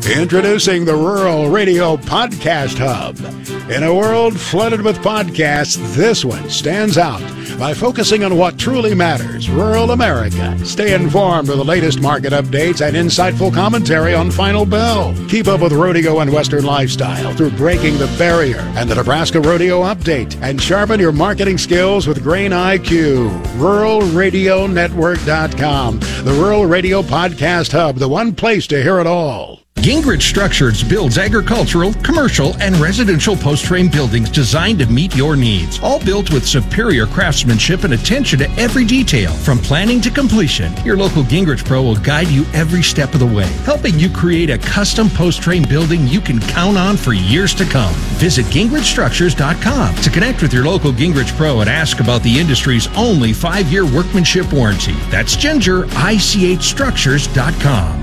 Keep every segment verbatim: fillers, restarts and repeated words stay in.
Introducing the Rural Radio Podcast Hub. In a world flooded with podcasts, this one stands out by focusing on what truly matters, rural America. Stay informed with the latest market updates and insightful commentary on Final Bell. Keep up with rodeo and Western lifestyle through Breaking the Barrier and the Nebraska Rodeo Update. And sharpen your marketing skills with Grain I Q. rural radio network dot com. The Rural Radio Podcast Hub, the one place to hear it all. Gingrich Structures builds agricultural, commercial, and residential post-frame buildings designed to meet your needs. All built with superior craftsmanship and attention to every detail. From planning to completion, your local Gingrich Pro will guide you every step of the way, helping you create a custom post-frame building you can count on for years to come. Visit gingrich structures dot com to connect with your local Gingrich Pro and ask about the industry's only five-year workmanship warranty. That's ginger I C H structures dot com.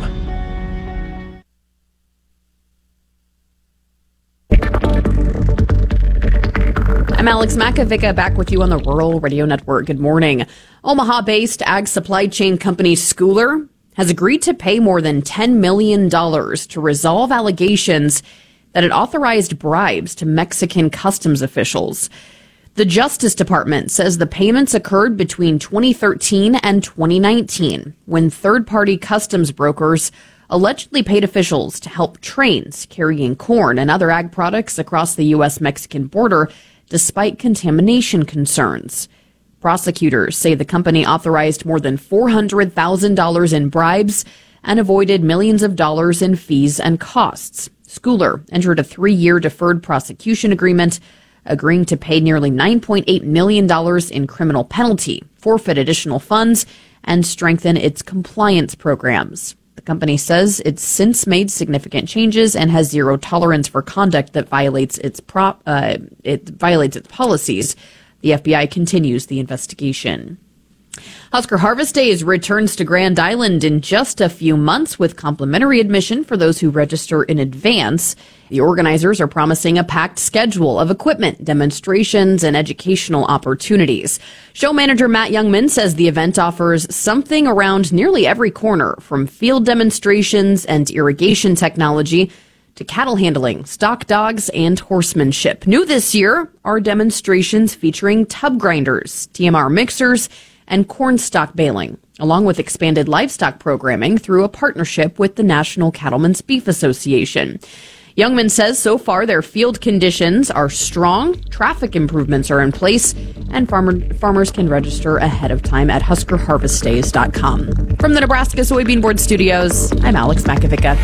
I'm Alex Makovica, back with you on the Rural Radio Network. Good morning. Omaha-based ag supply chain company Schooler has agreed to pay more than ten million dollars to resolve allegations that it authorized bribes to Mexican customs officials. The Justice Department says the payments occurred between twenty thirteen and twenty nineteen, when third-party customs brokers allegedly paid officials to help trains carrying corn and other ag products across the U S Mexican border despite contamination concerns. Prosecutors say the company authorized more than four hundred thousand dollars in bribes and avoided millions of dollars in fees and costs. Schooler entered a three-year deferred prosecution agreement, agreeing to pay nearly nine point eight million dollars in criminal penalty, forfeit additional funds, and strengthen its compliance programs. The company says it's since made significant changes and has zero tolerance for conduct that violates its prop, uh, it violates its policies. The F B I continues the investigation. Husker Harvest Days returns to Grand Island in just a few months with complimentary admission for those who register in advance. The organizers are promising a packed schedule of equipment, demonstrations, and educational opportunities. Show manager Matt Youngman says the event offers something around nearly every corner, from field demonstrations and irrigation technology to cattle handling, stock dogs, and horsemanship. New this year are demonstrations featuring tub grinders, T M R mixers, and corn stock baling, along with expanded livestock programming through a partnership with the National Cattlemen's Beef Association. Youngman says so far their field conditions are strong, traffic improvements are in place, and farmer, farmers can register ahead of time at husker harvest days dot com. From the Nebraska Soybean Board Studios, I'm Alex Makovica.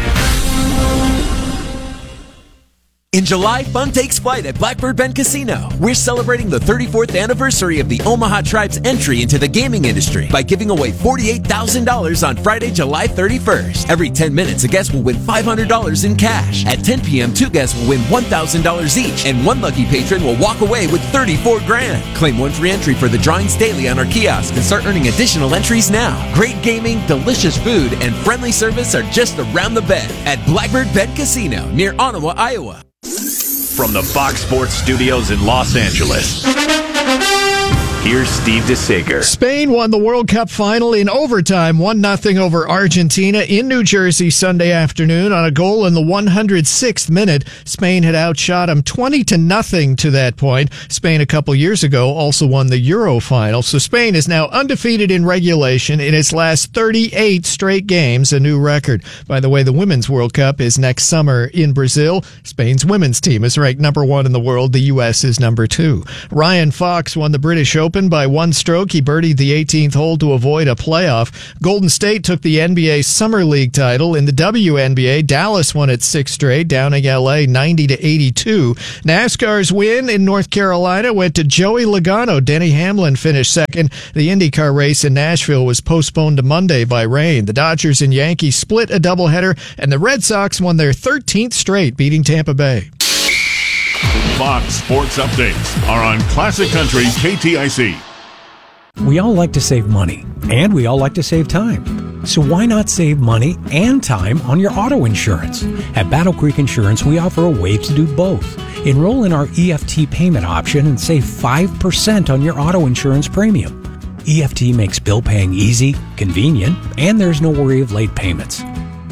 In July, fun takes flight at Blackbird Bend Casino. We're celebrating the thirty-fourth anniversary of the Omaha Tribe's entry into the gaming industry by giving away forty-eight thousand dollars on Friday, July thirty-first. Every ten minutes, a guest will win five hundred dollars in cash. At ten p.m., two guests will win one thousand dollars each, and one lucky patron will walk away with thirty-four grand. Claim one free entry for the drawings daily on our kiosk and start earning additional entries now. Great gaming, delicious food, and friendly service are just around the bend at Blackbird Bend Casino near Ottawa, Iowa. From the Fox Sports Studios in Los Angeles, here's Steve DeSager. Spain won the World Cup final in overtime, one nothing over Argentina in New Jersey Sunday afternoon on a goal in the one hundred sixth minute. Spain had outshot them twenty to nothing to that point. Spain a couple years ago also won the Euro final. So Spain is now undefeated in regulation in its last thirty-eight straight games, a new record. By the way, the Women's World Cup is next summer in Brazil. Spain's women's team is ranked number one in the world. The U S is number two. Ryan Fox won the British Open by one stroke. He birdied the eighteenth hole to avoid a playoff. Golden State took the N B A Summer League title. In the W N B A, Dallas won its sixth straight, downing L A ninety to eighty-two. NASCAR's win in North Carolina went to Joey Logano. Denny Hamlin finished second. The IndyCar race in Nashville was postponed to Monday by rain. The Dodgers and Yankees split a doubleheader, and the Red Sox won their thirteenth straight, beating Tampa Bay. Fox Sports Updates are on Classic Country K T I C. We all like to save money, and we all like to save time. So why not save money and time on your auto insurance? At Battle Creek Insurance, we offer a way to do both. Enroll in our E F T payment option and save five percent on your auto insurance premium. E F T makes bill paying easy, convenient, and there's no worry of late payments.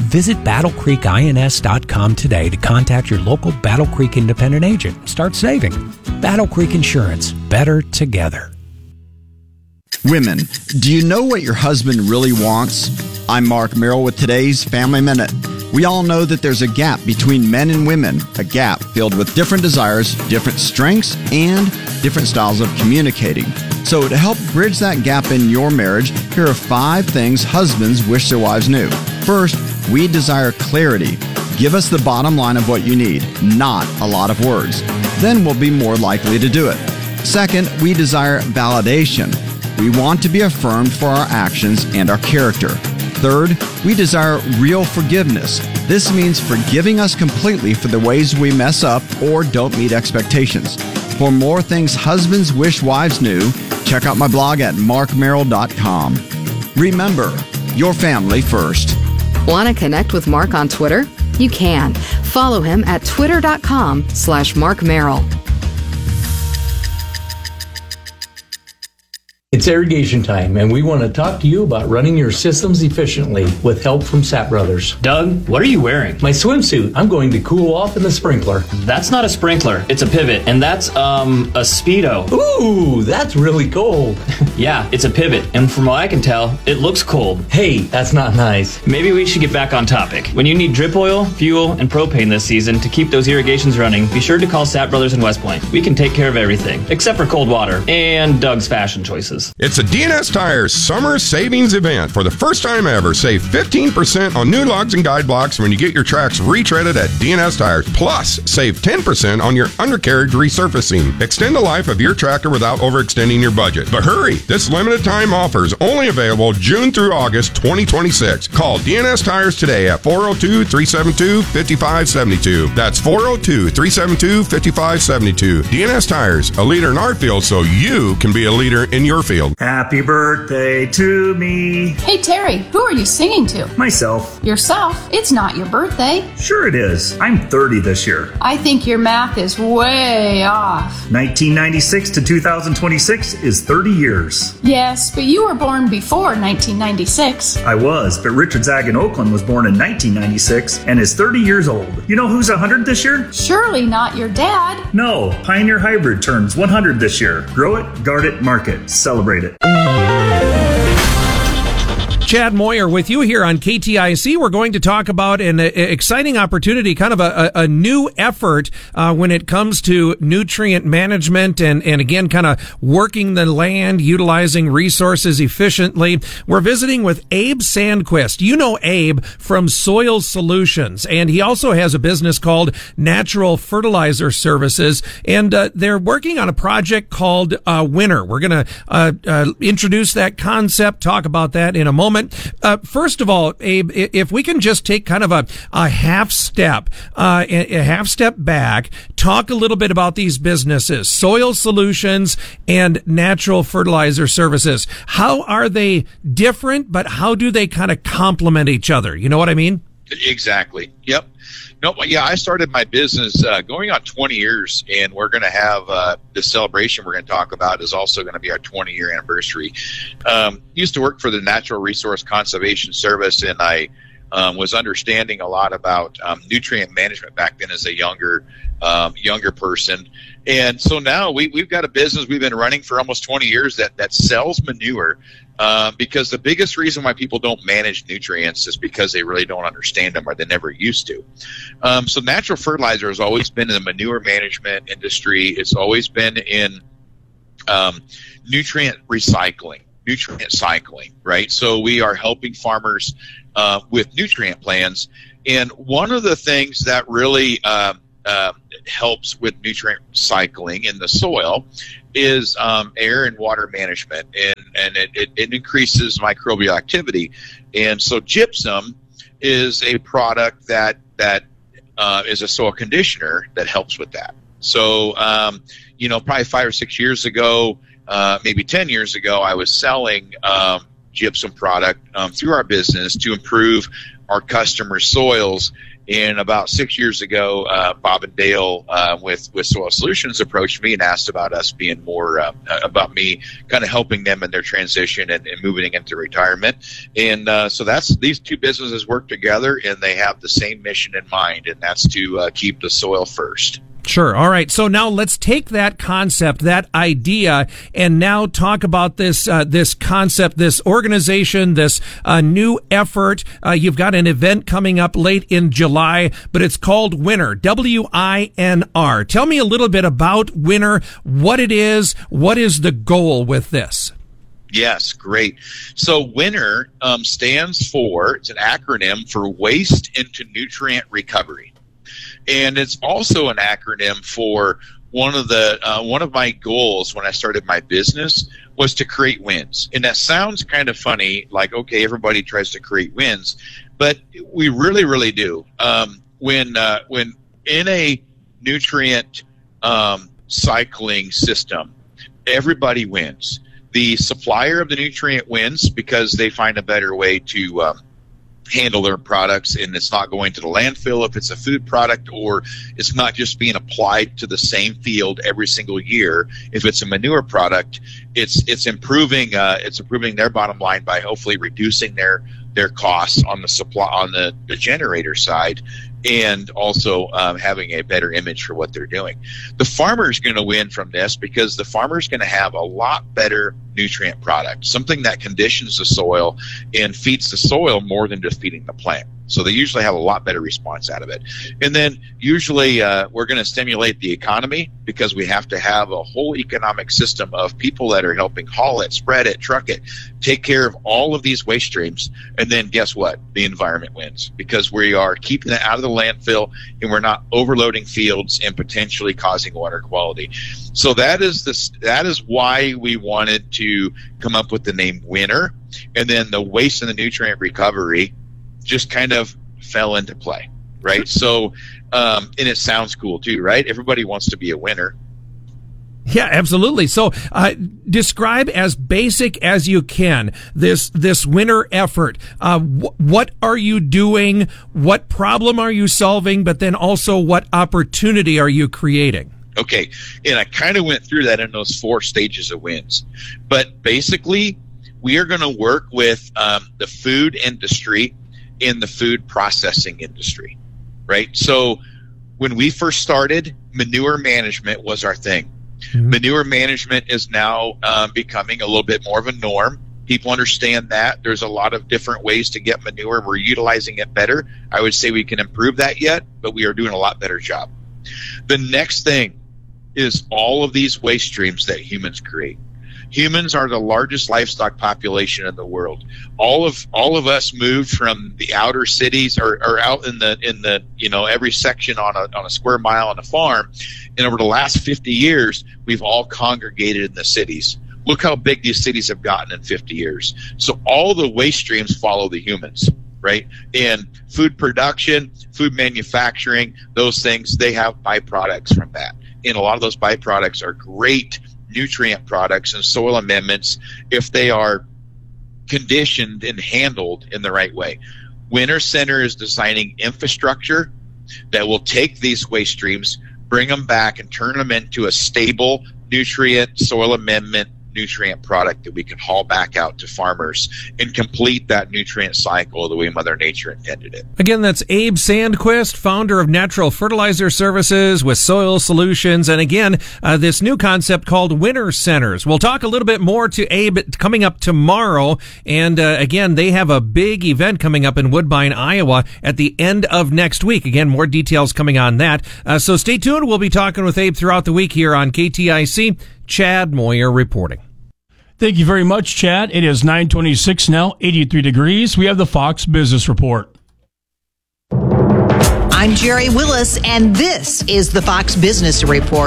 Visit battle creek ins dot com today to contact your local Battle Creek independent agent. Start saving. Battle Creek Insurance. Better together. Women, do you know what your husband really wants? I'm Mark Merrill with today's Family Minute. We all know that there's a gap between men and women, a gap filled with different desires, different strengths, and different styles of communicating. So to help bridge that gap in your marriage, here are five things husbands wish their wives knew. First, we desire clarity. Give us the bottom line of what you need, not a lot of words. Then we'll be more likely to do it. Second, we desire validation. We want to be affirmed for our actions and our character. Third, we desire real forgiveness. This means forgiving us completely for the ways we mess up or don't meet expectations. For more things husbands wish wives knew, check out my blog at mark merrill dot com. Remember, your family first. Want to connect with Mark on Twitter? You can. Follow him at twitter dot com slash Mark Merrill. It's irrigation time, and we want to talk to you about running your systems efficiently with help from Sapp Brothers. Doug, what are you wearing? My swimsuit. I'm going to cool off in the sprinkler. That's not a sprinkler. It's a pivot, and that's, um, a Speedo. Ooh, that's really cold. Yeah, it's a pivot, and from what I can tell, it looks cold. Hey, that's not nice. Maybe we should get back on topic. When you need drip oil, fuel, and propane this season to keep those irrigations running, be sure to call Sapp Brothers in West Point. We can take care of everything, except for cold water and Doug's fashion choices. It's a D N S Tires Summer Savings Event. For the first time ever, save fifteen percent on new lugs and guide blocks when you get your tracks retreaded at D N S Tires. Plus, save ten percent on your undercarriage resurfacing. Extend the life of your tractor without overextending your budget. But hurry! This limited time offer is only available June through August twenty twenty-six. Call D N S Tires today at four oh two, three seven two, five five seven two. That's four oh two, three seven two, five five seven two. D N S Tires, a leader in our field so you can be a leader in your field. Happy birthday to me. Hey, Terry, who are you singing to? Myself. Yourself? It's not your birthday. Sure it is. I'm thirty this year. I think your math is way off. nineteen ninety-six to two thousand twenty-six is thirty years. Yes, but you were born before nineteen ninety-six. I was, but Richard Zag in Oakland was born in nineteen ninety-six and is thirty years old. You know who's one hundred this year? Surely not your dad. No, Pioneer Hybrid turns one hundred this year. Grow it, guard it, mark it, celebrate it. Chad Moyer with you here on K T I C. We're going to talk about an uh, exciting opportunity, kind of a, a, a new effort uh, when it comes to nutrient management and, and again, kind of working the land, utilizing resources efficiently. We're visiting with Abe Sandquist. You know Abe from Soil Solutions, and he also has a business called Natural Fertilizer Services, and uh, they're working on a project called uh, Winter. We're going to uh, uh, introduce that concept, talk about that in a moment. Uh, first of all, Abe, if we can just take kind of a, a half step, uh, a, a half step back, talk a little bit about these businesses, Soil Solutions and Natural Fertilizer Services. How are they different, but how do they kind of complement each other? You know what I mean? Exactly. Yep. No, yeah, I started my business uh, going on twenty years, and we're going to have uh, the celebration we're going to talk about is also going to be our twenty-year anniversary. Um, used to work for the Natural Resource Conservation Service, and I um, was understanding a lot about um, nutrient management back then as a younger um, younger person. And so now we, we've got a business we've been running for almost twenty years that, that sells manure. Uh, because the biggest reason why people don't manage nutrients is because they really don't understand them or they never used to. Um, so natural fertilizer has always been in the manure management industry. It's always been in um, nutrient recycling, nutrient cycling, right? So we are helping farmers uh, with nutrient plans. And one of the things that really uh, uh, helps with nutrient cycling in the soil is um, air and water management, and, and it, it, it increases microbial activity. And so gypsum is a product that that uh, is a soil conditioner that helps with that. So, um, you know, probably five or six years ago, uh, maybe ten years ago, I was selling um, gypsum product um, through our business to improve our customers' soils. And about six years ago, uh, Bob and Dale uh, with with Soil Solutions approached me and asked about us being more uh, about me kind of helping them in their transition and, and moving into retirement. And uh, so that's these two businesses work together, and they have the same mission in mind, and that's to uh, keep the soil first. Sure. All right. So now let's take that concept, that idea, and now talk about this uh, this concept, this organization, this uh, new effort. Uh, you've got an event coming up late in July, but it's called Winner, W I N R. Tell me a little bit about Winner, what it is, what is the goal with this? Yes, great. So Winner um, stands for, it's an acronym for Waste into Nutrient Recovery. And it's also an acronym for one of the uh, one of my goals when I started my business was to create wins. And that sounds kind of funny, like, okay, everybody tries to create wins, but we really, really do. Um, when uh, when in a nutrient um, cycling system, everybody wins. The supplier of the nutrient wins because they find a better way to um, handle their products, and it's not going to the landfill if it's a food product, or it's not just being applied to the same field every single year. If it's a manure product, it's it's improving uh, it's improving their bottom line by hopefully reducing their their costs on the supply on the, the generator side, and also um, having a better image for what they're doing. The farmer is going to win from this because the farmer is going to have a lot better nutrient product, something that conditions the soil and feeds the soil more than just feeding the plant. So they usually have a lot better response out of it. And then usually uh, we're going to stimulate the economy because we have to have a whole economic system of people that are helping haul it, spread it, truck it, take care of all of these waste streams. And then guess what? The environment wins because we are keeping it out of the landfill and we're not overloading fields and potentially causing water quality. So that is this, that is why we wanted to come up with the name Winner. And then the waste and the nutrient recovery just kind of fell into play, right? So, um, and it sounds cool too, right? Everybody wants to be a winner. Yeah, absolutely. So, uh, describe as basic as you can this this winter effort. Uh, wh- what are you doing? What problem are you solving? But then also, what opportunity are you creating? Okay, and I kind of went through that in those four stages of wins. But basically, we are going to work with um, the food industry in the food processing industry, right? So when we first started, manure management was our thing. Mm-hmm. Manure management is now um, becoming a little bit more of a norm. People understand that. There's a lot of different ways to get manure. We're utilizing it better. I would say we can improve that yet, but we are doing a lot better job. The next thing is all of these waste streams that humans create. Humans are the largest livestock population in the world. All of all of us moved from the outer cities or, or out in the in the you know every section on a on a square mile on a farm, and over the last fifty years, we've all congregated in the cities. Look how big these cities have gotten in fifty years. So all the waste streams follow the humans, right? And food production, food manufacturing, those things, they have byproducts from that, and a lot of those byproducts are great nutrient products and soil amendments if they are conditioned and handled in the right way. Winter Center is designing infrastructure that will take these waste streams, bring them back, and turn them into a stable nutrient soil amendment nutrient product that we can haul back out to farmers and complete that nutrient cycle the way Mother Nature intended it. Again, that's Abe Sandquist, founder of Natural Fertilizer Services with Soil Solutions. And again, uh, this new concept called Winter Centers. We'll talk a little bit more to Abe coming up tomorrow. And uh, again, they have a big event coming up in Woodbine, Iowa at the end of next week. Again, more details coming on that. Uh, so stay tuned. We'll be talking with Abe throughout the week here on K T I C. Chad Moyer reporting. Thank you very much, Chad. It is nine twenty-six now, eighty-three degrees. We have the Fox Business Report. I'm Jerry Willis, and this is the Fox Business Report.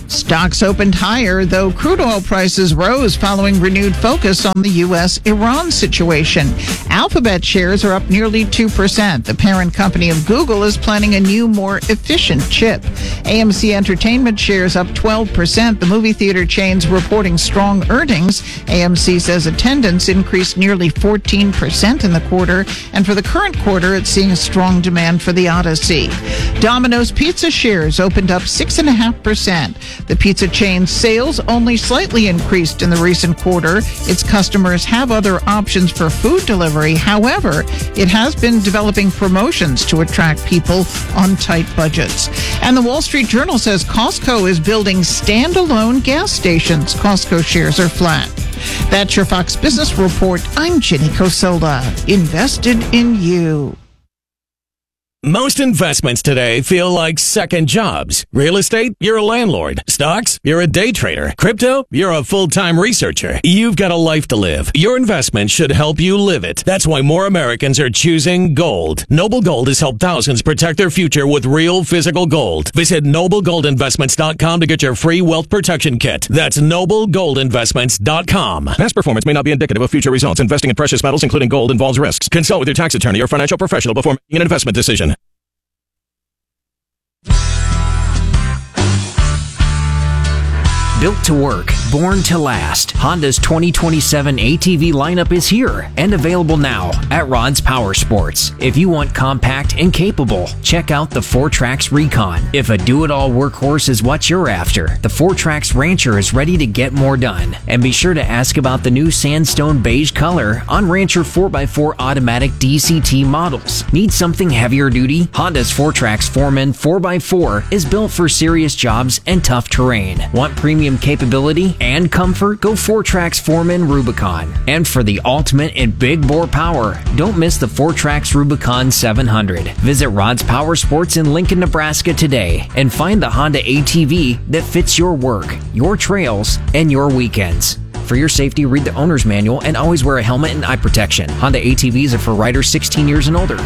Stocks opened higher, though crude oil prices rose following renewed focus on the U S Iran situation. Alphabet shares are up nearly two percent. The parent company of Google is planning a new, more efficient chip. A M C Entertainment shares up twelve percent. The movie theater chain's reporting strong earnings. A M C says attendance increased nearly fourteen percent in the quarter, and for the current quarter, it's seeing a strong demand for the Odyssey. Domino's Pizza shares opened up six point five percent. The pizza chain's sales only slightly increased in the recent quarter. Its customers have other options for food delivery. However, it has been developing promotions to attract people on tight budgets. And the Wall Street Journal says Costco is building standalone gas stations. Costco shares are flat. That's your Fox Business Report. I'm Jenny Cosola. Invested in you. Most investments today feel like second jobs. Real estate, you're a landlord. Stocks, you're a day trader. Crypto, you're a full-time researcher. You've got a life to live. Your investment should help you live it. That's why more Americans are choosing gold. Noble Gold has helped thousands protect their future with real physical gold. Visit noble gold investments dot com to get your free wealth protection kit. That's noble gold investments dot com. Past performance may not be indicative of future results. Investing in precious metals, including gold, involves risks. Consult with your tax attorney or financial professional before making an investment decision. Built to work, born to last. Honda's twenty twenty-seven A T V lineup is here and available now at Rod's Power Sports. If you want compact and capable, check out the four Trax Recon. If a do-it-all workhorse is what you're after, the four Trax Rancher is ready to get more done. And be sure to ask about the new sandstone beige color on Rancher four by four automatic D C T models. Need something heavier duty? Honda's four Trax Foreman four by four is built for serious jobs and tough terrain. Want premium capability and comfort? Go four Trax Foreman Rubicon. And for the ultimate in big bore power, don't miss the four Trax Rubicon seven hundred. Visit Rod's Power Sports in Lincoln, Nebraska today and find the Honda A T V that fits your work, your trails, and your weekends. For your safety, read the owner's manual and always wear a helmet and eye protection. Honda A T Vs are for riders sixteen years and older.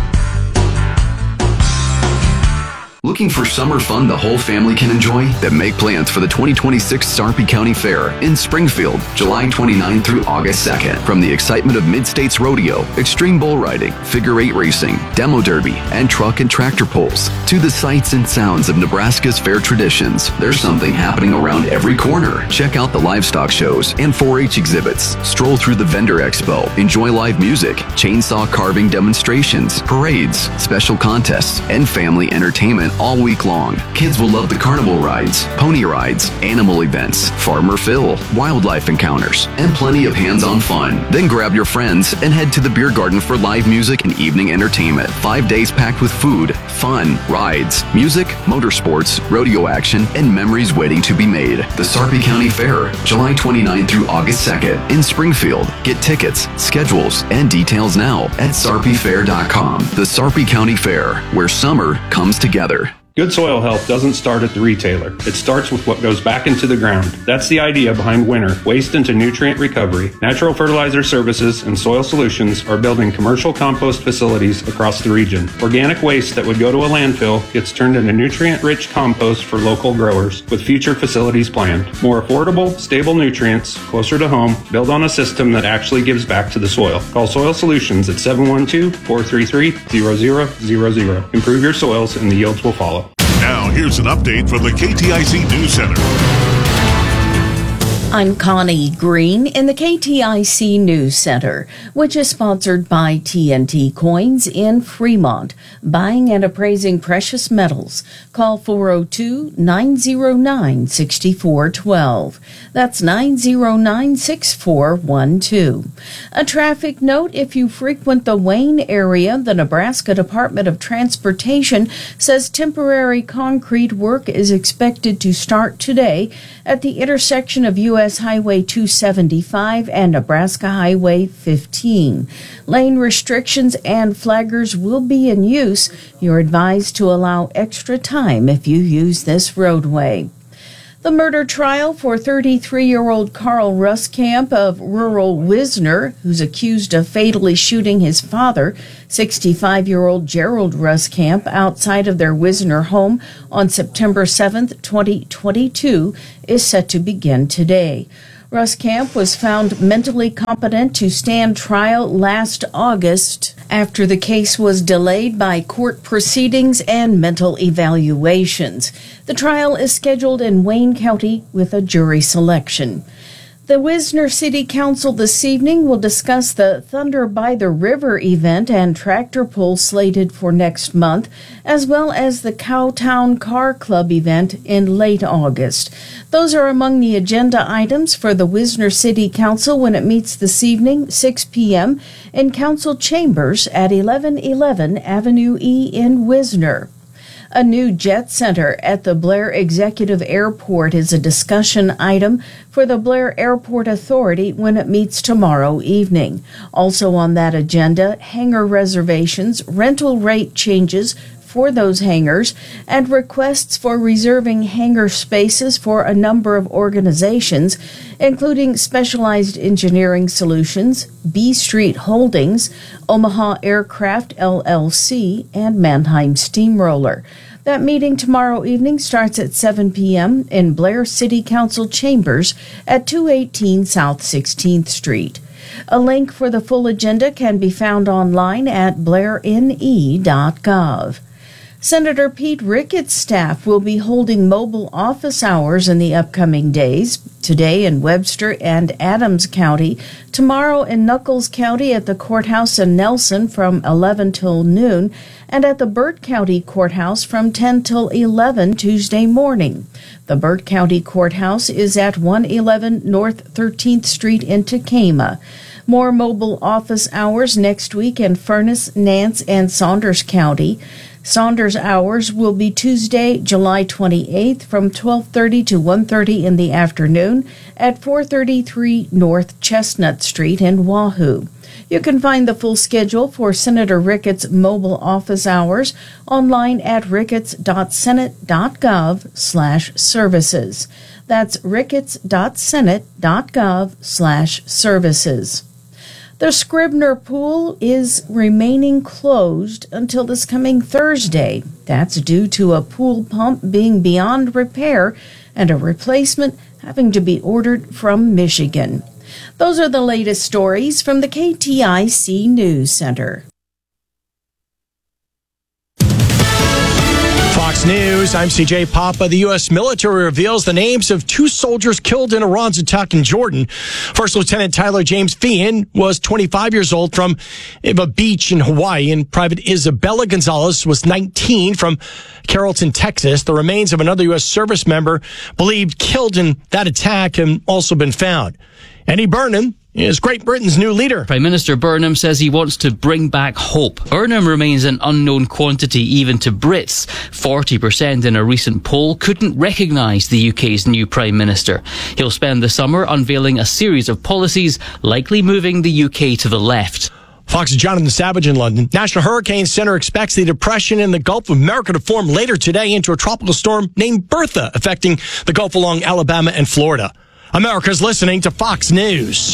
Looking for summer fun the whole family can enjoy? Then make plans for the twenty twenty-six Sarpy County Fair in Springfield, July twenty-ninth through August second. From the excitement of Mid-States Rodeo, extreme bull riding, figure eight racing, demo derby, and truck and tractor pulls, to the sights and sounds of Nebraska's fair traditions, there's something happening around every corner. Check out the livestock shows and four H exhibits, stroll through the vendor expo, enjoy live music, chainsaw carving demonstrations, parades, special contests, and family entertainment all week long. Kids will love the carnival rides, pony rides, animal events, Farmer Phil, wildlife encounters, and plenty of hands-on fun. Then grab your friends and head to the beer garden for live music and evening entertainment. Five days packed with food, fun, rides, music, motorsports, rodeo action, and memories waiting to be made. The Sarpy County Fair, July twenty-ninth through August second in Springfield. Get tickets, schedules, and details now at sarpy fair dot com. The Sarpy County Fair, where summer comes together. Good soil health doesn't start at the retailer. It starts with what goes back into the ground. That's the idea behind Winter, Waste into Nutrient Recovery. Natural Fertilizer Services and Soil Solutions are building commercial compost facilities across the region. Organic waste that would go to a landfill gets turned into nutrient-rich compost for local growers, with future facilities planned. More affordable, stable nutrients, closer to home, build on a system that actually gives back to the soil. Call Soil Solutions at seven one two, four three three, zero zero zero zero. Improve your soils and the yields will follow. Now, here's an update from the K T I C News Center. I'm Connie Green in the K T I C News Center, which is sponsored by T N T Coins in Fremont. Buying and appraising precious metals. Call four oh two, nine oh nine, six four one two. That's nine oh nine, six four one two. A traffic note: if you frequent the Wayne area, the Nebraska Department of Transportation says temporary concrete work is expected to start today at the intersection of U S Highway two seventy-five and Nebraska Highway fifteen. Lane restrictions and flaggers will be in use. You're advised to allow extra time if you use this roadway. The murder trial for thirty-three-year-old Carl Ruskamp of rural Wisner, who's accused of fatally shooting his father, sixty-five-year-old Gerald Ruskamp, outside of their Wisner home on September seventh, twenty twenty-two, is set to begin today. Ruskamp was found mentally competent to stand trial last August after the case was delayed by court proceedings and mental evaluations. The trial is scheduled in Wayne County with a jury selection. The Wisner City Council this evening will discuss the Thunder by the River event and tractor pull slated for next month, as well as the Cowtown Car Club event in late August. Those are among the agenda items for the Wisner City Council when it meets this evening, six p.m., in Council Chambers at eleven eleven Avenue E in Wisner. A new jet center at the Blair Executive Airport is a discussion item for the Blair Airport Authority when it meets tomorrow evening. Also on that agenda, hangar reservations, rental rate changes for those hangars, and requests for reserving hangar spaces for a number of organizations, including Specialized Engineering Solutions, B Street Holdings, Omaha Aircraft L L C, and Mannheim Steamroller. That meeting tomorrow evening starts at seven p.m. in Blair City Council Chambers at two eighteen South sixteenth Street. A link for the full agenda can be found online at blair n e dot gov. Senator Pete Ricketts' staff will be holding mobile office hours in the upcoming days, today in Webster and Adams County, tomorrow in Nuckolls County at the courthouse in Nelson from eleven till noon, and at the Burt County Courthouse from ten till eleven Tuesday morning. The Burt County Courthouse is at one eleven North thirteenth Street in Tekamah. More mobile office hours next week in Furnace, Nance, and Saunders County. Saunders hours will be Tuesday, July twenty-eighth from twelve thirty to one thirty in the afternoon at four thirty-three North Chestnut Street in Wahoo. You can find the full schedule for Senator Ricketts' mobile office hours online at ricketts.senate.gov slash services. That's ricketts.senate.gov slash services. The Scribner Pool is remaining closed until this coming Thursday. That's due to a pool pump being beyond repair and a replacement having to be ordered from Michigan. Those are the latest stories from the K T I C News Center. Fox News, I'm C J Papa. The U S military reveals the names of two soldiers killed in Iran's attack in Jordan. First Lieutenant Tyler James Feehan was twenty-five years old from Iva Beach in Hawaii, and Private Isabella Gonzalez was nineteen from Carrollton, Texas. The remains of another U S service member believed killed in that attack have also been found. Eddie Burnham is Great Britain's new leader. Prime Minister Burnham says he wants to bring back hope. Burnham remains an unknown quantity even to Brits. forty percent in a recent poll couldn't recognise the U K's new Prime Minister. He'll spend the summer unveiling a series of policies, likely moving the U K to the left. Fox's Jonathan Savage in London. National Hurricane Center expects the depression in the Gulf of America to form later today into a tropical storm named Bertha, affecting the Gulf along Alabama and Florida. America's listening to Fox News.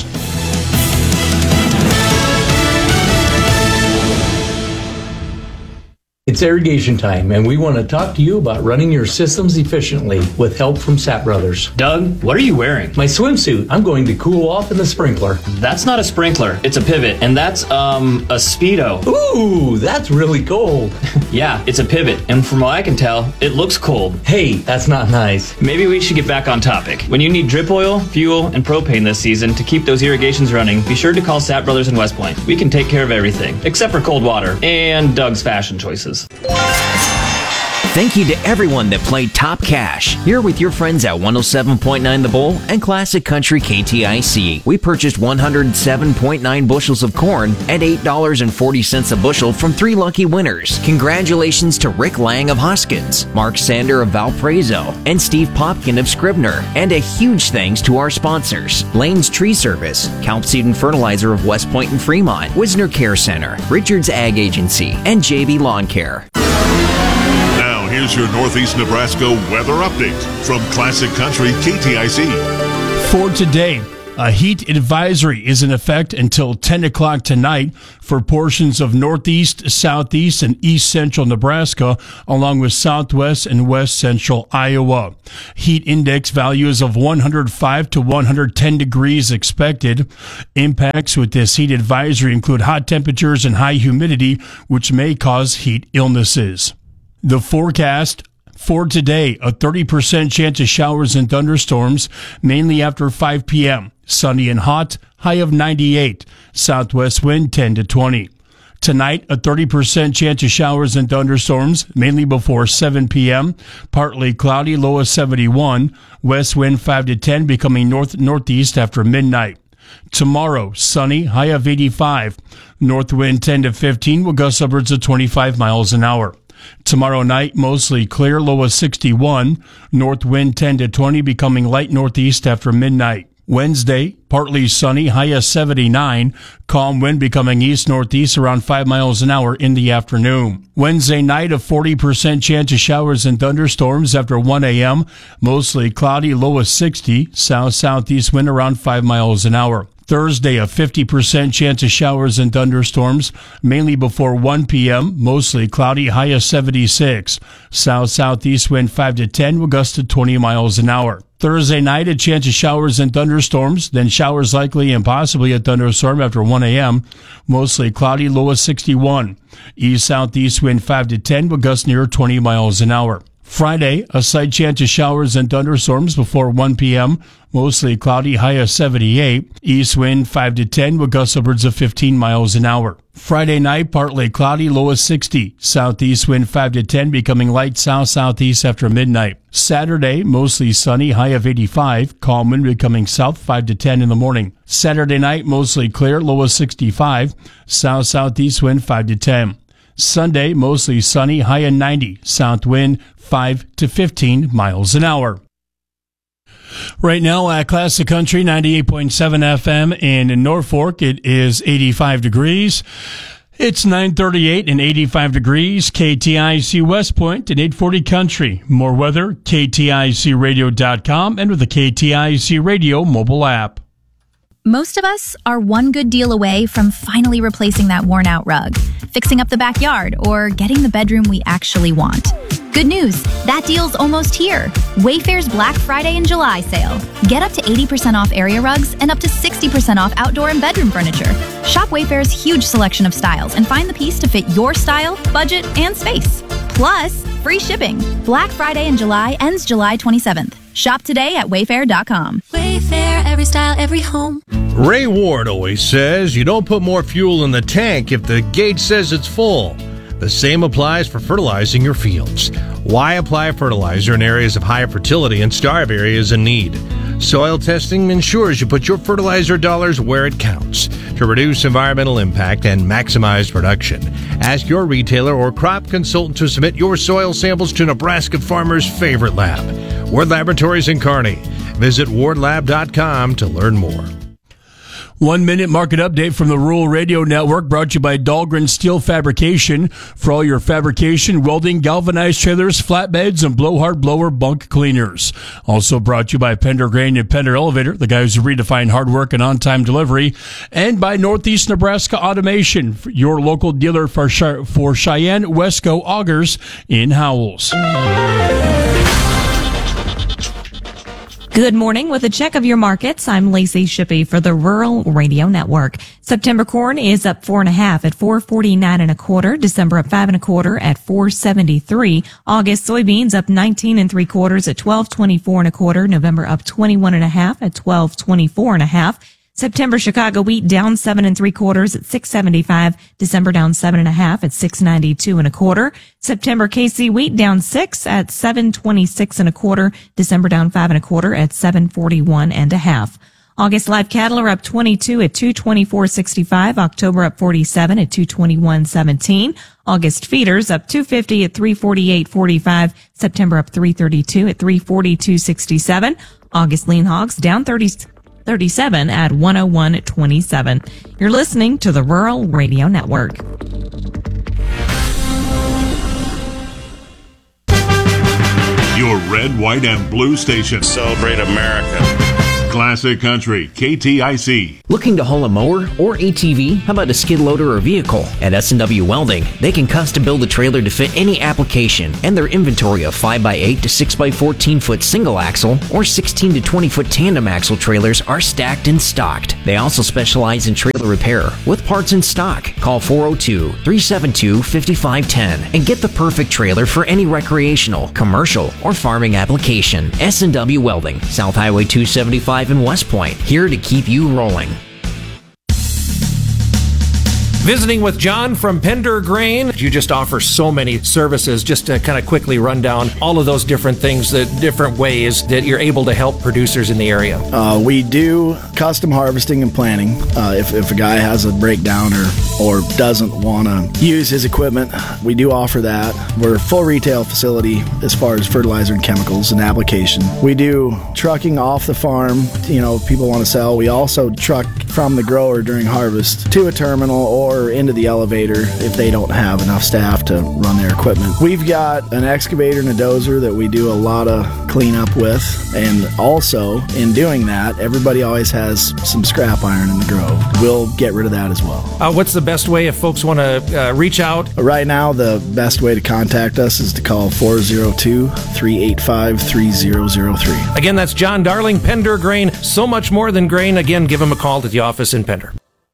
It's irrigation time, and we want to talk to you about running your systems efficiently with help from Sapp Brothers. Doug, what are you wearing? My swimsuit. I'm going to cool off in the sprinkler. That's not a sprinkler. It's a pivot, and that's, um, a Speedo. Ooh, that's really cold. Yeah, it's a pivot, and from what I can tell, it looks cold. Hey, that's not nice. Maybe we should get back on topic. When you need drip oil, fuel, and propane this season to keep those irrigations running, be sure to call Sapp Brothers in West Point. We can take care of everything, except for cold water and Doug's fashion choices. Thank you to everyone that played Top Cash. Here with your friends at one oh seven point nine The Bull and Classic Country K T I C. We purchased one hundred seven point nine bushels of corn at eight dollars and forty cents a bushel from three lucky winners. Congratulations to Rick Lang of Hoskins, Mark Sander of Valparaiso, and Steve Popkin of Scribner. And a huge thanks to our sponsors: Lane's Tree Service, Calp Seed and Fertilizer of West Point and Fremont, Wisner Care Center, Richards Ag Agency, and J B Lawn Care. here's your Northeast Nebraska weather update from Classic Country K T I C. For today, a heat advisory is in effect until ten o'clock tonight for portions of northeast, southeast, and east central Nebraska, along with southwest and west central Iowa. Heat index values of one hundred five to one hundred ten degrees expected. Impacts with this heat advisory include hot temperatures and high humidity, which may cause heat illnesses. The forecast for today, a thirty percent chance of showers and thunderstorms, mainly after five p.m. Sunny and hot, high of ninety-eight. Southwest wind ten to twenty. Tonight, a thirty percent chance of showers and thunderstorms, mainly before seven p.m. Partly cloudy, low of seventy-one. West wind five to ten, becoming north-northeast after midnight. Tomorrow, sunny, high of eighty-five. North wind ten to fifteen, will gust upwards of twenty-five miles an hour. Tomorrow night, mostly clear, low of sixty-one. North wind ten to twenty, becoming light northeast after midnight. Wednesday, partly sunny, high of seventy-nine. Calm wind becoming east-northeast around five miles an hour in the afternoon. Wednesday night, a forty percent chance of showers and thunderstorms after one a.m. Mostly cloudy, low of sixty. South-southeast wind around five miles an hour. Thursday, a fifty percent chance of showers and thunderstorms, mainly before one p.m., mostly cloudy, high of seventy-six. South-southeast wind five to ten, will gust to twenty miles an hour. Thursday night, a chance of showers and thunderstorms, then showers likely and possibly a thunderstorm after one a.m., mostly cloudy, low of sixty-one. East-southeast wind five to ten, will gust near twenty miles an hour. Friday, a slight chance of showers and thunderstorms before one p.m., mostly cloudy, high of seventy-eight. East wind five to ten, will gust upwards of fifteen miles an hour. Friday night, partly cloudy, low of sixty. Southeast wind five to ten, becoming light south-southeast after midnight. Saturday, mostly sunny, high of eighty-five. Calm wind becoming south five to ten in the morning. Saturday night, mostly clear, low of sixty-five. South-southeast wind five to ten. Sunday, mostly sunny, high of ninety. South wind five to fifteen miles an hour. Right now at Classic Country ninety-eight point seven F M in Norfolk, it is eighty-five degrees. It's nine thirty-eight and eighty-five degrees. K T I C West Point and eight forty Country. More weather, K T I C radio dot com and with the K T I C Radio mobile app. Most of us are one good deal away from finally replacing that worn-out rug, fixing up the backyard, or getting the bedroom we actually want. Good news, that deal's almost here. Wayfair's Black Friday and July sale. Get up to eighty percent off area rugs and up to sixty percent off outdoor and bedroom furniture. Shop Wayfair's huge selection of styles and find the piece to fit your style, budget, and space. Plus, free shipping. Black Friday and July ends July twenty-seventh. Shop today at wayfair dot com. Wayfair, every style, every home. Ray Ward always says you don't put more fuel in the tank if the gauge says it's full. The same applies for fertilizing your fields. Why apply fertilizer in areas of high fertility and starve areas in need? Soil testing ensures you put your fertilizer dollars where it counts to reduce environmental impact and maximize production. Ask your retailer or crop consultant to submit your soil samples to Nebraska Farmers' favorite lab, Ward Laboratories in Kearney. Visit ward lab dot com to learn more. One minute market update from the Rural Radio Network, brought to you by Dahlgren Steel Fabrication. For all your fabrication, welding, galvanized trailers, flatbeds, and blowhard blower bunk cleaners. Also brought to you by Pender Grain and Pender Elevator, the guys who redefine hard work and on-time delivery. And by Northeast Nebraska Automation, your local dealer for, for Cheyenne Wesco Augers in Howells. Good morning. With a check of your markets, I'm Lacey Shippey for the Rural Radio Network. September corn is up four and a half at four forty-nine and a quarter. December up five and a quarter at four seventy-three. August soybeans up nineteen and three quarters at twelve twenty-four and a quarter. November up twenty-one and a half at twelve twenty-four and a half. September Chicago wheat down seven and three quarters at six seventy-five. December down seven and a half at six ninety-two and a quarter. September K C wheat down six at seven twenty-six and a quarter. December down five and a quarter at seven forty-one and a half. August live cattle are up twenty-two at two twenty-four sixty-five. October up forty-seven at two twenty-one seventeen. August feeders up two fifty at three forty-eight forty-five. September up three thirty-two at three forty-two sixty-seven. August lean hogs down thirty. thirty-seven at one oh one twenty-seven. You're listening to the Rural Radio Network. red, white, and blue station. Celebrate America. Classic Country, K T I C. Looking to haul a mower or A T V? How about a skid loader or vehicle? At S and W Welding, they can custom build a trailer to fit any application, and their inventory of five by eight to six by fourteen foot single axle or sixteen to twenty foot tandem axle trailers are stacked and stocked. They also specialize in trailer repair with parts in stock. Call four oh two, three seven two, five five one zero and get the perfect trailer for any recreational, commercial, or farming application. S and W Welding, South Highway two seventy-five in West Point, here to keep you rolling. Visiting with John from Pender Grain. You just offer so many services. Just to kind of quickly run down all of those different things, the different ways that you're able to help producers in the area. Uh, we do custom harvesting and planting. Uh, if, if a guy has a breakdown or, or doesn't want to use his equipment, we do offer that. We're a full retail facility as far as fertilizer and chemicals and application. We do trucking off the farm. You know, people want to sell. We also truck from the grower during harvest to a terminal or into the elevator if they don't have enough staff to run their equipment. We've got an excavator and a dozer that we do a lot of cleanup with, and also in doing that, everybody always has some scrap iron in the grove. We'll get rid of that as well. Uh, what's the best way if folks want to uh, reach out? Right now, the best way to contact us is to call four oh two, three eight five, three oh oh three. Again, that's John Darling, Pender Grain. So much more than grain. Again, give him a call to the office in Pender.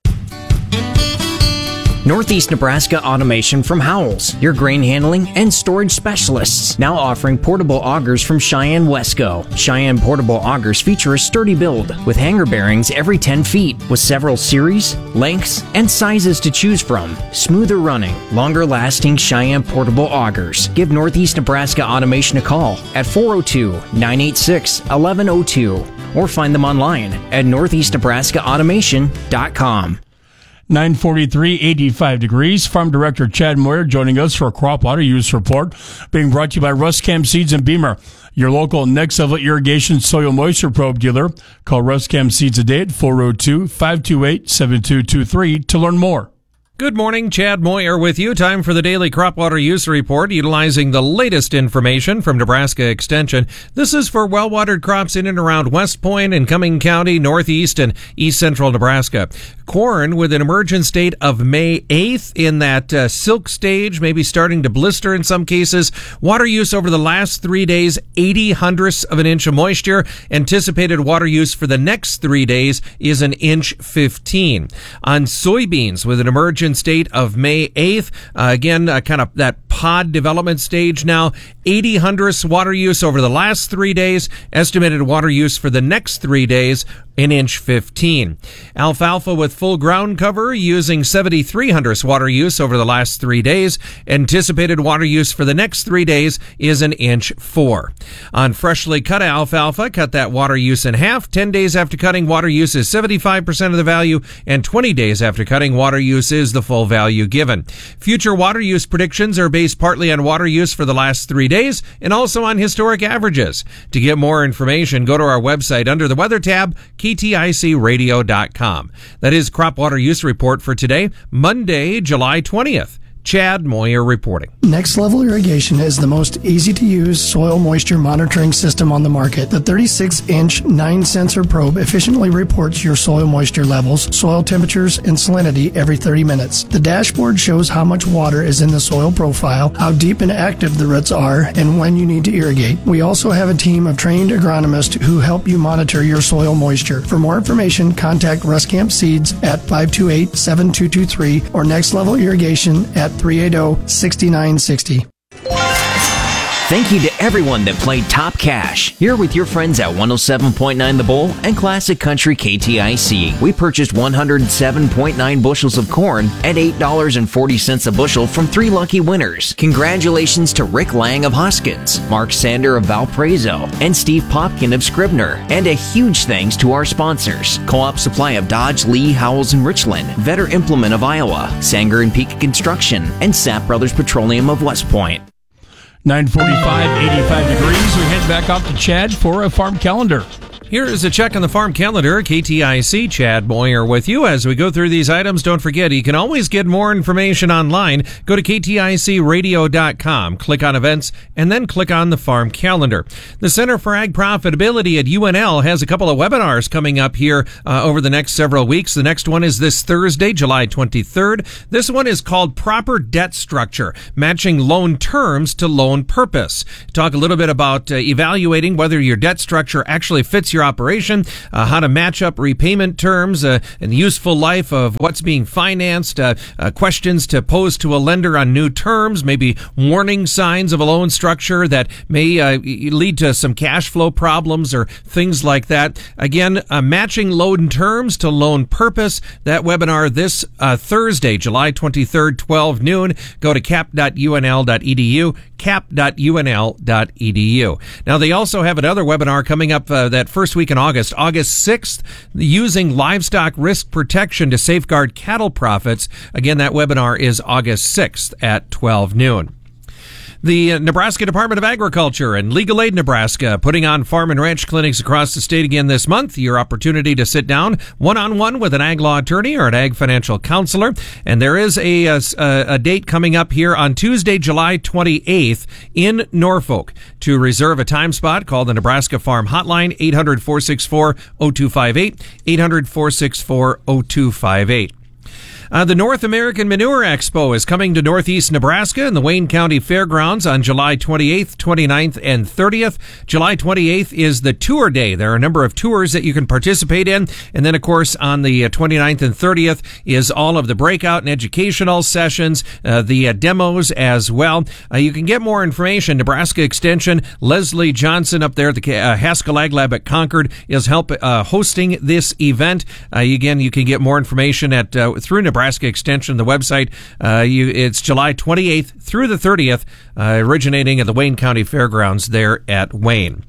Northeast Nebraska Automation from Howells, your grain handling and storage specialists. Now offering portable augers from Cheyenne Wesco. Cheyenne portable augers feature a sturdy build with hanger bearings every ten feet with several series, lengths, and sizes to choose from. Smoother running, longer lasting Cheyenne portable augers. Give Northeast Nebraska Automation a call at four oh two, nine eight six, one one oh two or find them online at northeast nebraska automation dot com. nine forty-three, eighty-five degrees. Farm Director Chad Moyer joining us for a crop water use report, being brought to you by Ruscam Seeds and Beamer, your local next level irrigation soil moisture probe dealer. Call Ruscam Seeds today at four oh two, five two eight, seven two two three to learn more. Good morning, Chad Moyer with you. Time for the daily crop water use report, utilizing the latest information from Nebraska Extension. This is for well-watered crops in and around West Point and Cumming County, Northeast and East Central Nebraska. Corn with an emergent state of May eighth in that uh, silk stage, maybe starting to blister in some cases. Water use over the last three days, eighty hundredths of an inch of moisture. Anticipated water use for the next three days is an inch fifteen. On soybeans with an emergent state of May eighth, uh, again, uh, kind of that pod development stage now, eighty hundredths water use over the last three days. Estimated water use for the next three days, an inch fifteen. Alfalfa with full ground cover using seventy-three hundredths water use over the last three days. Anticipated water use for the next three days is an inch four. On freshly cut alfalfa, cut that water use in half. ten days after cutting, water use is seventy-five percent of the value, and twenty days after cutting, water use is the full value given. Future water use predictions are based partly on water use for the last three days and also on historic averages. To get more information, go to our website under the weather tab, K T I C radio dot com. That is Crop Water Use Report for today, Monday, July twentieth. Chad Moyer reporting. Next Level Irrigation is the most easy-to-use soil moisture monitoring system on the market. The thirty-six inch nine sensor probe efficiently reports your soil moisture levels, soil temperatures, and salinity every thirty minutes. The dashboard shows how much water is in the soil profile, how deep and active the roots are, and when you need to irrigate. We also have a team of trained agronomists who help you monitor your soil moisture. For more information, contact Ruscamp Seeds at five two eight, seven two two three or Next Level Irrigation at three eight zero, six nine six zero. Thank you to everyone that played Top Cash. Here with your friends at one oh seven point nine The Bull and Classic Country K T I C. We purchased one hundred seven point nine bushels of corn at eight dollars and forty cents a bushel from three lucky winners. Congratulations to Rick Lang of Hoskins, Mark Sander of Valparaiso, and Steve Popkin of Scribner. And a huge thanks to our sponsors: Co-op Supply of Dodge, Lee, Howells, and Richland, Vetter Implement of Iowa, Sanger and Peak Construction, and Sapp Brothers Petroleum of West Point. nine forty-five, eighty-five degrees. We head back out to Chad for a farm calendar. Here is a check on the farm calendar. K T I C, Chad Moyer with you. As we go through these items, don't forget, you can always get more information online. Go to K T I C radio dot com, click on events, and then click on the farm calendar. The Center for Ag Profitability at U N L has a couple of webinars coming up here uh, over the next several weeks. The next one is this Thursday, July twenty-third. This one is called Proper Debt Structure, Matching Loan Terms to Loan Purpose. Talk a little bit about uh, evaluating whether your debt structure actually fits your operation, uh, how to match up repayment terms, uh, and the useful life of what's being financed, uh, uh, questions to pose to a lender on new terms, maybe warning signs of a loan structure that may uh, lead to some cash flow problems or things like that. Again, uh, matching loan terms to loan purpose. That webinar this uh, Thursday, July twenty-third, twelve noon. Go to cap dot U N L dot E D U, cap dot U N L dot E D U. Now, they also have another webinar coming up uh, that first week in August, August sixth, using livestock risk protection to safeguard cattle profits. Again, that webinar is August sixth at twelve noon. The Nebraska Department of Agriculture and Legal Aid Nebraska putting on farm and ranch clinics across the state again this month. Your opportunity to sit down one-on-one with an ag law attorney or an ag financial counselor. And there is a, a, a date coming up here on Tuesday, July twenty-eighth in Norfolk. To reserve a time spot, call the Nebraska Farm Hotline, eight hundred, four six four, oh two five eight, eight hundred, four six four, oh two five eight. Uh, the North American Manure Expo is coming to Northeast Nebraska in the Wayne County Fairgrounds on July twenty-eighth, twenty-ninth, and thirtieth. July twenty-eighth is the tour day. There are a number of tours that you can participate in. And then, of course, on the twenty-ninth and thirtieth is all of the breakout and educational sessions, uh, the uh, demos as well. Uh, you can get more information. Nebraska Extension, Leslie Johnson up there at the uh, Haskell Ag Lab at Concord is help uh, hosting this event. Uh, again, you can get more information at uh, through Nebraska Nebraska Extension, the website. Uh, you, it's July twenty-eighth through the thirtieth, uh, originating at the Wayne County Fairgrounds there at Wayne.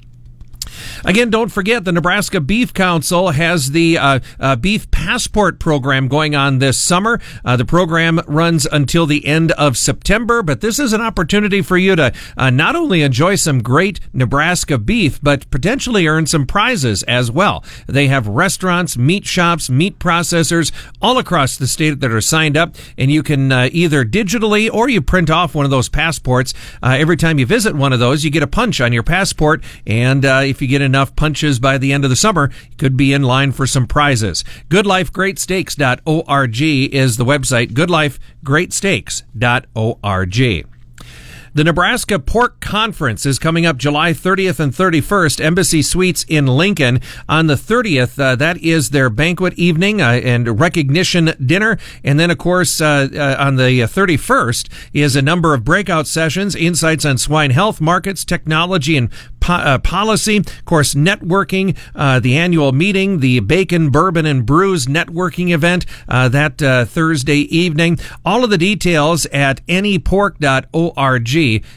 Again, don't forget the Nebraska Beef Council has the uh, uh, Beef Passport program going on this summer. Uh, the program runs until the end of September, but this is an opportunity for you to uh, not only enjoy some great Nebraska beef, but potentially earn some prizes as well. They have restaurants, meat shops, meat processors all across the state that are signed up, and you can uh, either digitally or you print off one of those passports. Uh, every time you visit one of those, you get a punch on your passport, and uh, if you get enough punches by the end of the summer, you could be in line for some prizes. good life great steaks dot org is the website, good life great steaks dot org. The Nebraska Pork Conference is coming up July thirtieth and thirty-first, Embassy Suites in Lincoln. On the thirtieth, uh, that is their banquet evening uh, and recognition dinner. And then, of course, uh, uh, on the thirty-first is a number of breakout sessions, insights on swine health, markets, technology, and po- uh, policy. Of course, networking, uh, the annual meeting, the Bacon, Bourbon, and Brews networking event uh, that uh, Thursday evening. All of the details at N E pork dot org.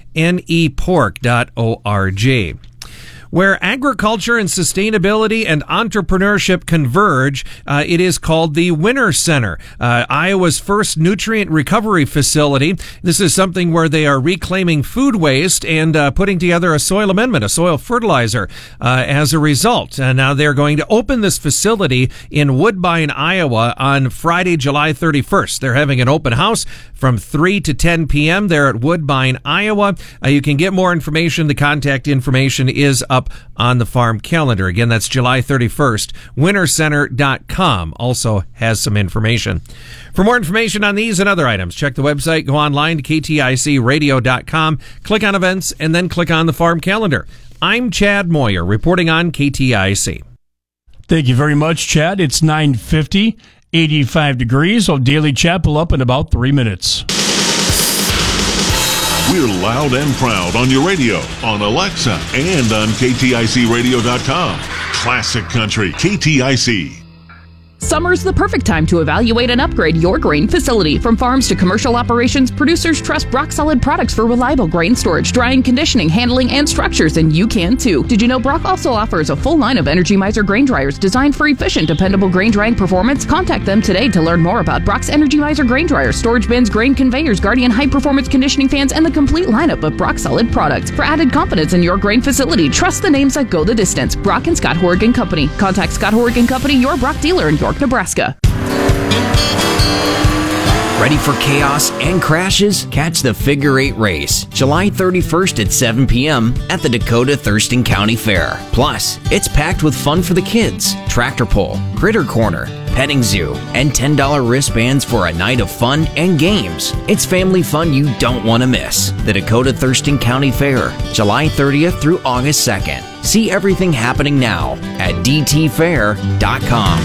N E pork dot org. Where agriculture and sustainability and entrepreneurship converge, uh, it is called the Winter Center, uh, Iowa's first nutrient recovery facility. This is something where they are reclaiming food waste and uh, putting together a soil amendment, a soil fertilizer uh, as a result. Uh, now they're going to open this facility in Woodbine, Iowa on Friday, July thirty-first. They're having an open house from three to ten p.m. there at Woodbine, Iowa. Uh, you can get more information. The contact information is up on the farm calendar. Again, that's July thirty-first. winter center dot com also has some information. For more information on these and other items, check the website, go online to K T I C radio dot com, click on events, and then click on the farm calendar. I'm Chad Moyer, reporting on K T I C. Thank you very much, Chad. It's nine fifty, eighty-five degrees. O'Daly Chapel up in about three minutes. We're loud and proud on your radio, on Alexa, and on K T I C radio dot com. Classic Country, K T I C. Summer's the perfect time to evaluate and upgrade your grain facility. From farms to commercial operations, producers trust Brock Solid products for reliable grain storage, drying, conditioning, handling, and structures, and you can too. Did you know Brock also offers a full line of Energy Mizer grain dryers designed for efficient, dependable grain drying performance? Contact them today to learn more about Brock's Energy Mizer grain dryers, storage bins, grain conveyors, Guardian high-performance conditioning fans, and the complete lineup of Brock Solid products. For added confidence in your grain facility, trust the names that go the distance. Brock and Scott Horrigan Company. Contact Scott Horrigan Company, your Brock dealer in York, Nebraska. Ready for chaos and crashes? Catch the Figure Eight Race, July thirty-first at seven p.m. at the Dakota Thurston County Fair. Plus, it's packed with fun for the kids, tractor pull, critter corner, petting zoo, and ten dollars wristbands for a night of fun and games. It's family fun you don't want to miss. The Dakota Thurston County Fair, July thirtieth through August second. See everything happening now at d t fair dot com.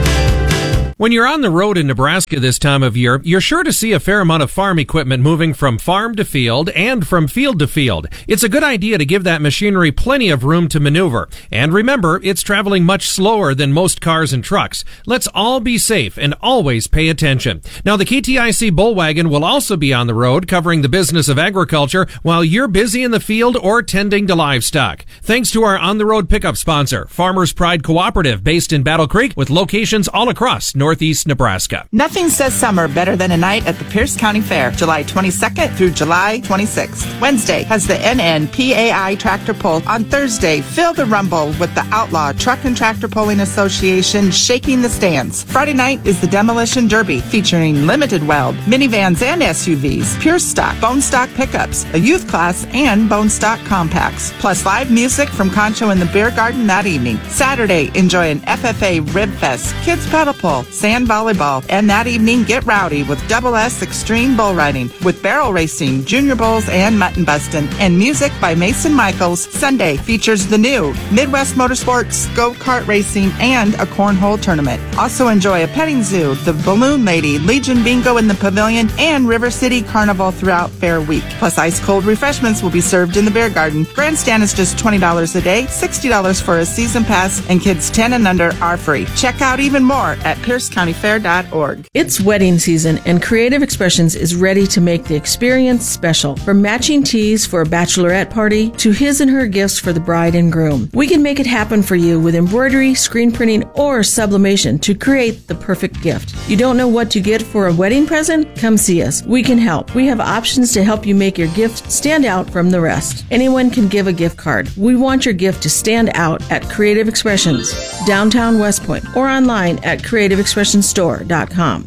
When you're on the road in Nebraska this time of year, you're sure to see a fair amount of farm equipment moving from farm to field and from field to field. It's a good idea to give that machinery plenty of room to maneuver. And remember, it's traveling much slower than most cars and trucks. Let's all be safe and always pay attention. Now, the K T I C Bullwagon will also be on the road covering the business of agriculture while you're busy in the field or tending to livestock. Thanks to our on-the-road pickup sponsor, Farmers Pride Cooperative, based in Battle Creek with locations all across North Northeast Nebraska. Nothing says summer better than a night at the Pierce County Fair, July twenty-second through July twenty-sixth. Wednesday has the N N P A I Tractor Pull. On Thursday, feel the rumble with the Outlaw Truck and Tractor Pulling Association shaking the stands. Friday night is the Demolition Derby featuring limited weld, minivans and S U Vs, pure stock, bone stock pickups, a youth class, and bone stock compacts. Plus live music from Concho in the Beer Garden that evening. Saturday, enjoy an F F A Rib Fest, kids paddle pull, sand volleyball, and that evening get rowdy with Double S Extreme Bull Riding with barrel racing, junior bulls, and mutton bustin', and music by Mason Michaels. Sunday features the new Midwest Motorsports, go-kart racing, and a cornhole tournament. Also enjoy a petting zoo, the Balloon Lady, Legion Bingo in the Pavilion, and River City Carnival throughout Fair Week. Plus ice-cold refreshments will be served in the Beer Garden. Grandstand is just twenty dollars a day, sixty dollars for a season pass, and kids ten and under are free. Check out even more at pierce county fair dot org. It's wedding season, and Creative Expressions is ready to make the experience special. From matching tees for a bachelorette party to his and her gifts for the bride and groom, we can make it happen for you with embroidery, screen printing, or sublimation to create the perfect gift. You don't know what to get for a wedding present? Come see us. We can help. We have options to help you make your gift stand out from the rest. Anyone can give a gift card. We want your gift to stand out at Creative Expressions, downtown West Point, or online at creative expressions store dot com.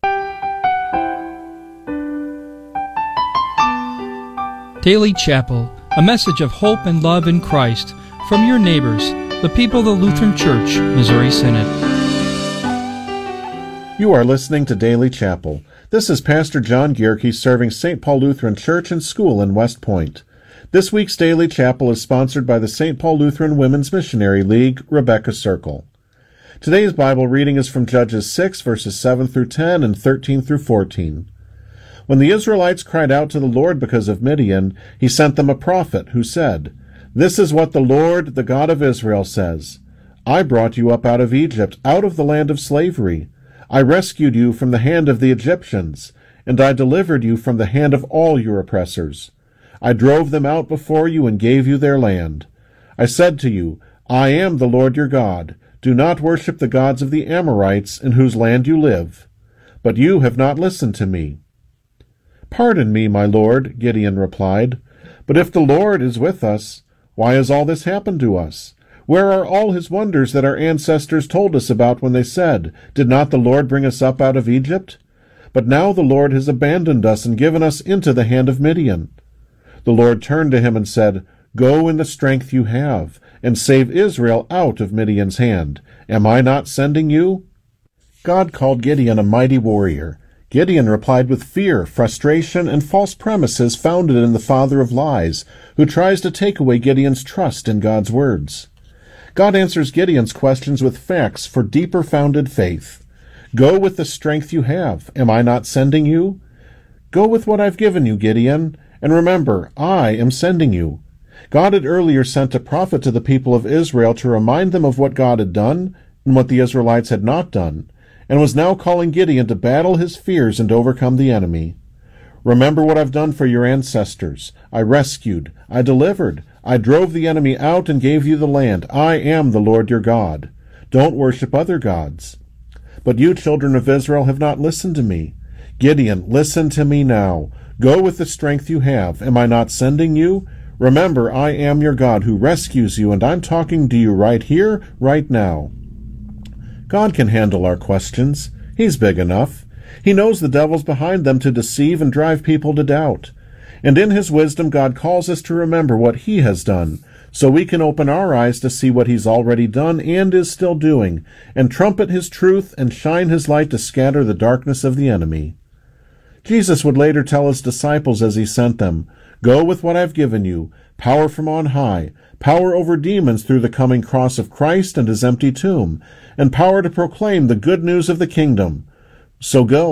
Daily Chapel, a message of hope and love in Christ from your neighbors, the people of the Lutheran Church, Missouri Synod. You are listening to Daily Chapel. This is Pastor John Gierke serving Saint Paul Lutheran Church and School in West Point. This week's Daily Chapel is sponsored by the Saint Paul Lutheran Women's Missionary League, Rebecca Circle. Today's Bible reading is from Judges six, verses seven through ten and thirteen through fourteen. When the Israelites cried out to the Lord because of Midian, he sent them a prophet who said, "This is what the Lord, the God of Israel, says. I brought you up out of Egypt, out of the land of slavery. I rescued you from the hand of the Egyptians, and I delivered you from the hand of all your oppressors. I drove them out before you and gave you their land. I said to you, I am the Lord your God. Do not worship the gods of the Amorites in whose land you live. But you have not listened to me." "Pardon me, my lord," Gideon replied, "but if the Lord is with us, why has all this happened to us? Where are all his wonders that our ancestors told us about when they said, 'Did not the Lord bring us up out of Egypt?' But now the Lord has abandoned us and given us into the hand of Midian." The Lord turned to him and said, "Go in the strength you have, and save Israel out of Midian's hand. Am I not sending you?" God called Gideon a mighty warrior. Gideon replied with fear, frustration, and false premises founded in the father of lies, who tries to take away Gideon's trust in God's words. God answers Gideon's questions with facts for deeper founded faith. Go with the strength you have. Am I not sending you? Go with what I've given you, Gideon, and remember, I am sending you. God had earlier sent a prophet to the people of Israel to remind them of what God had done and what the Israelites had not done, and was now calling Gideon to battle his fears and overcome the enemy. Remember what I've done for your ancestors. I rescued, I delivered, I drove the enemy out and gave you the land. I am the Lord your God. Don't worship other gods. But you, children of Israel, have not listened to me. Gideon, listen to me now. Go with the strength you have. Am I not sending you? Remember, I am your God who rescues you, and I'm talking to you right here, right now. God can handle our questions. He's big enough. He knows the devil's behind them to deceive and drive people to doubt. And in his wisdom, God calls us to remember what he has done, so we can open our eyes to see what he's already done and is still doing, and trumpet his truth and shine his light to scatter the darkness of the enemy. Jesus would later tell his disciples as he sent them, "Go with what I've given you, power from on high, power over demons through the coming cross of Christ and his empty tomb, and power to proclaim the good news of the kingdom. So go